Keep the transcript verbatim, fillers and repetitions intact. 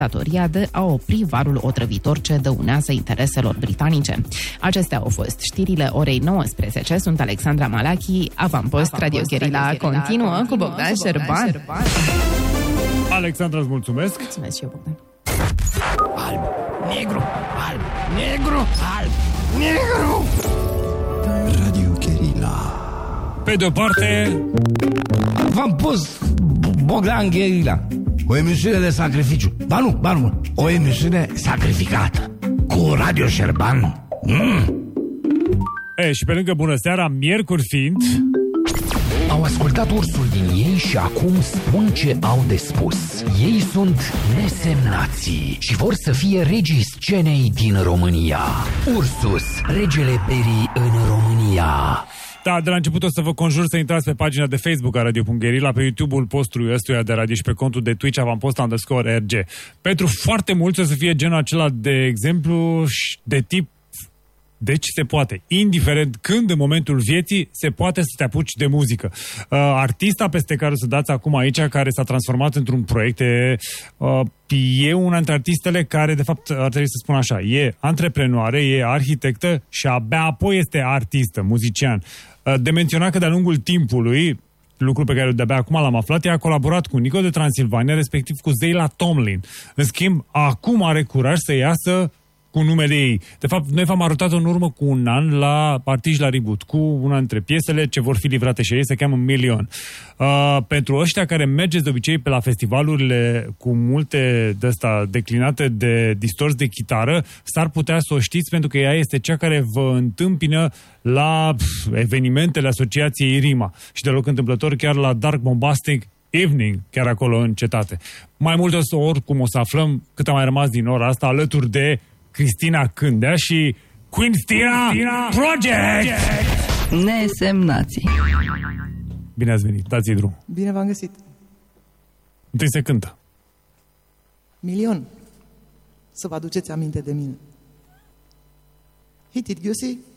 datoria de a opri valul otrăvitor ce dăunează intereselor britanice. Acestea au fost știrile orei nouăsprezece. Sunt Alexandra Malachi, Avampost, Radio Guerilla continuă cu Bogdan Șerban. Alexandra, îți mulțumesc. Mulțumesc și eu, Bogdan. Alb, negru, alb, negru, alb, negru. Radio Guerilla. Pe de o parte, v-am pus Bogdan Guerilla, o emisiune de sacrificiu. Ba nu, ba nu, o emisiune sacrificată cu Radio Șerban. Mm. E, și pe lângă bună seara, miercuri fiind, au ascultat ursul din ei și acum spun ce au de spus. Ei sunt nesemnații și vor să fie regii scenei din România. Ursus, regele Peri în România. da, de la început o să vă conjur să intrați pe pagina de Facebook a Radio Guerilla, pe YouTube-ul postului ăstuia de radio și pe contul de Twitch avampost underscore R G. Pentru foarte mulți o să fie genul acela de exemplu de tip deci se poate. Indiferent când în momentul vieții se poate să te apuci de muzică. Uh, artista peste care o să dați acum aici, care s-a transformat într-un proiect, e, uh, e una dintre artistele care, de fapt, ar trebui să spun așa, e antreprenoare, e arhitectă și abia apoi este artistă, muzician. Uh, de menționat că de-a lungul timpului, lucru pe care de-abia acum l-am aflat, ea a colaborat cu Nico de Transilvania, respectiv cu Zeyla Tomlin. În schimb, acum are curaj să iasă cu numele ei. De fapt, noi v-am arătat-o în urmă cu un an la Partij la Reboot, cu una dintre piesele ce vor fi livrate și ei, se cheamă Million. Uh, pentru ăștia care mergeți de obicei pe la festivalurile cu multe de-asta declinate de distorți de chitară, s-ar putea să o știți pentru că ea este cea care vă întâmpină la pf, evenimentele asociației Rima. Și deloc întâmplător chiar la Dark Bombastic Evening, chiar acolo în cetate. Mai mult o să, oricum o să aflăm cât a mai rămas din ora asta alături de Cristina Cândea și Queen Stina Project! Nesemnații. Bine ați venit, dați-i drum. Bine v-am găsit. Întâi se cântă. Milion. Să vă aduceți aminte de mine. Hit it, Giusy.